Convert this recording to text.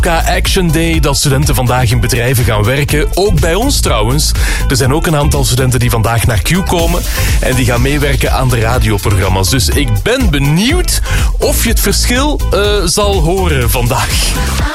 Action Day, dat studenten vandaag in bedrijven gaan werken. Ook bij ons trouwens. Er zijn ook een aantal studenten die vandaag naar Q komen en die gaan meewerken aan de radioprogramma's. Dus ik ben benieuwd of je het verschil zal horen vandaag.